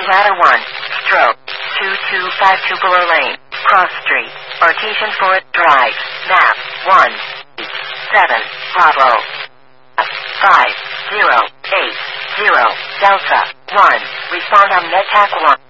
Ladder 1, stroke, 2252 Tupelo Lane, Cross Street, Artesian Forest Drive, map, 1, 7, Bravo, 5080, Delta, 1, respond on NetTac 1.